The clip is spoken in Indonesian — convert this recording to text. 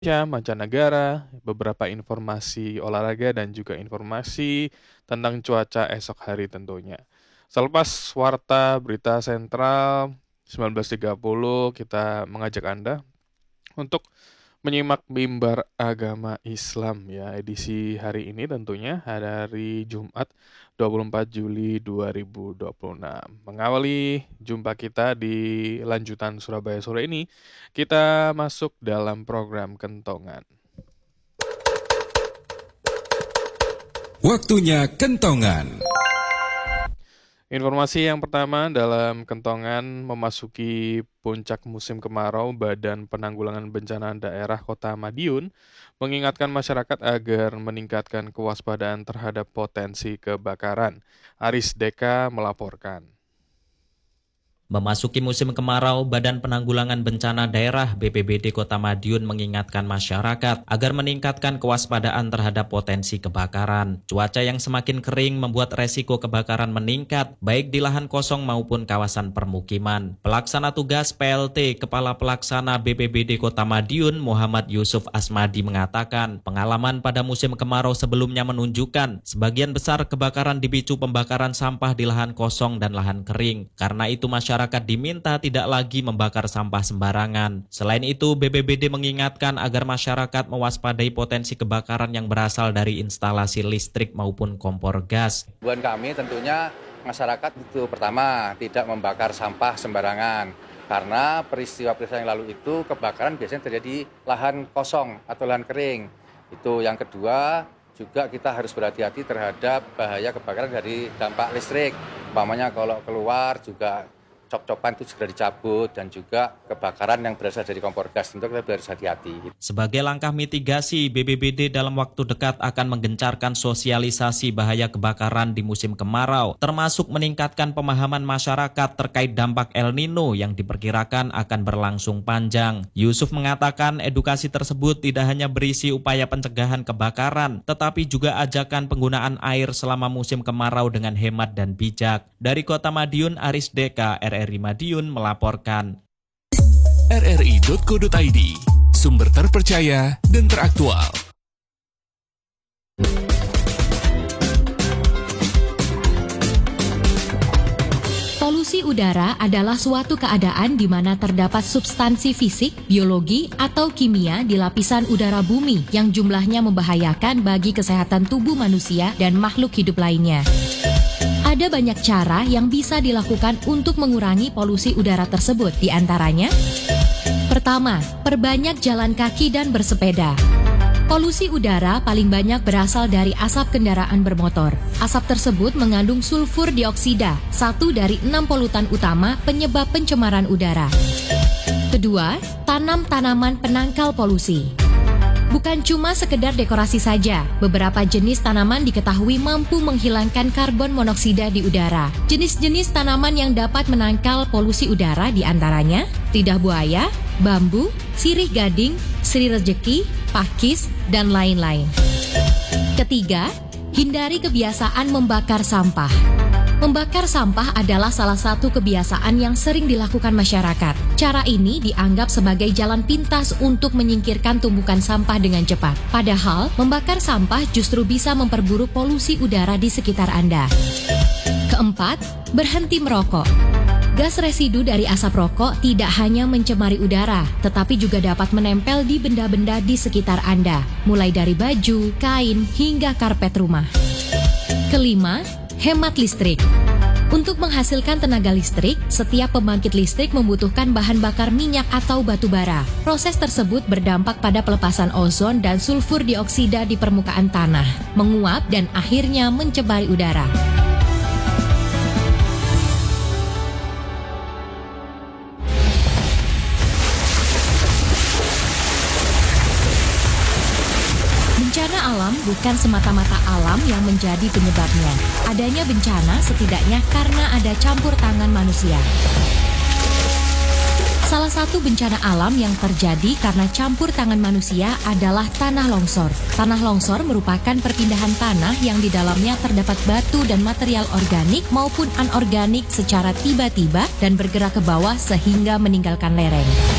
Mancanegara, beberapa informasi olahraga dan juga informasi tentang cuaca esok hari tentunya. Selepas warta berita sentral 19.30 kita mengajak Anda untuk menyimak Mimbar Agama Islam ya edisi hari ini tentunya hari Jumat 24 Juli 2026. Mengawali jumpa kita di lanjutan Surabaya sore ini, kita masuk dalam program Kentongan. Waktunya Kentongan. Informasi yang pertama dalam Kentongan memasuki puncak musim kemarau, Badan Penanggulangan Bencana Daerah Kota Madiun mengingatkan masyarakat agar meningkatkan kewaspadaan terhadap potensi kebakaran. Aris Deka melaporkan. Memasuki musim kemarau, Badan Penanggulangan Bencana Daerah BPBD Kota Madiun mengingatkan masyarakat agar meningkatkan kewaspadaan terhadap potensi kebakaran. Cuaca yang semakin kering membuat resiko kebakaran meningkat, baik di lahan kosong maupun kawasan permukiman. Pelaksana tugas PLT Kepala Pelaksana BPBD Kota Madiun Muhammad Yusuf Asmadi mengatakan, pengalaman pada musim kemarau sebelumnya menunjukkan sebagian besar kebakaran dipicu pembakaran sampah di lahan kosong dan lahan kering. Karena itu masyarakat diminta tidak lagi membakar sampah sembarangan. Selain itu, BPBD mengingatkan agar masyarakat mewaspadai potensi kebakaran yang berasal dari instalasi listrik maupun kompor gas. Tujuan kami tentunya masyarakat itu pertama tidak membakar sampah sembarangan. Karena peristiwa-peristiwa yang lalu itu kebakaran biasanya terjadi lahan kosong atau lahan kering. Itu yang kedua, juga kita harus berhati-hati terhadap bahaya kebakaran dari dampak listrik. Umpamanya kalau keluar juga cop-copan itu segera dicabut dan juga kebakaran yang berasal dari kompor gas tentu kita harus hati-hati. Sebagai langkah mitigasi, BPBD dalam waktu dekat akan menggencarkan sosialisasi bahaya kebakaran di musim kemarau, termasuk meningkatkan pemahaman masyarakat terkait dampak El Nino yang diperkirakan akan berlangsung panjang. Yusuf mengatakan edukasi tersebut tidak hanya berisi upaya pencegahan kebakaran, tetapi juga ajakan penggunaan air selama musim kemarau dengan hemat dan bijak. Dari Kota Madiun, Aris Deka, RRI Madiun melaporkan. rri.co.id, sumber terpercaya dan teraktual. Polusi udara adalah suatu keadaan di mana terdapat substansi fisik, biologi, atau kimia di lapisan udara bumi yang jumlahnya membahayakan bagi kesehatan tubuh manusia dan makhluk hidup lainnya. Ada banyak cara yang bisa dilakukan untuk mengurangi polusi udara tersebut, di antaranya: pertama, perbanyak jalan kaki dan bersepeda. Polusi udara paling banyak berasal dari asap kendaraan bermotor. Asap tersebut mengandung sulfur dioksida, satu dari 6 polutan utama penyebab pencemaran udara. Kedua, tanam tanaman penangkal polusi. Bukan cuma sekedar dekorasi saja, beberapa jenis tanaman diketahui mampu menghilangkan karbon monoksida di udara. Jenis-jenis tanaman yang dapat menangkal polusi udara diantaranya lidah buaya, bambu, sirih gading, sri rejeki, pakis, dan lain-lain. Ketiga, hindari kebiasaan membakar sampah. Membakar sampah adalah salah satu kebiasaan yang sering dilakukan masyarakat. Cara ini dianggap sebagai jalan pintas untuk menyingkirkan tumpukan sampah dengan cepat. Padahal, membakar sampah justru bisa memperburuk polusi udara di sekitar Anda. Keempat, berhenti merokok. Gas residu dari asap rokok tidak hanya mencemari udara, tetapi juga dapat menempel di benda-benda di sekitar Anda, mulai dari baju, kain, hingga karpet rumah. Kelima, hemat listrik. Untuk menghasilkan tenaga listrik, setiap pembangkit listrik membutuhkan bahan bakar minyak atau batu bara. Proses tersebut berdampak pada pelepasan ozon dan sulfur dioksida di permukaan tanah, menguap dan akhirnya mencemari udara. Bencana alam bukan semata-mata alam yang menjadi penyebabnya. Adanya bencana setidaknya karena ada campur tangan manusia. Salah satu bencana alam yang terjadi karena campur tangan manusia adalah tanah longsor. Tanah longsor merupakan perpindahan tanah yang di dalamnya terdapat batu dan material organik maupun anorganik secara tiba-tiba dan bergerak ke bawah sehingga meninggalkan lereng.